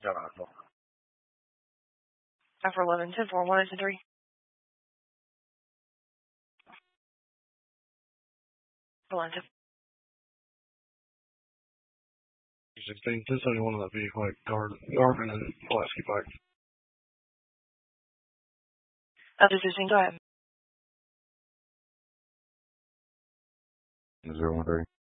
要哪说？ After 11, 10 4, 1 3. Atlanta. 16, 1071 on that vehicle at Garvin and Pulaski Pike. After 16, go ahead. 013.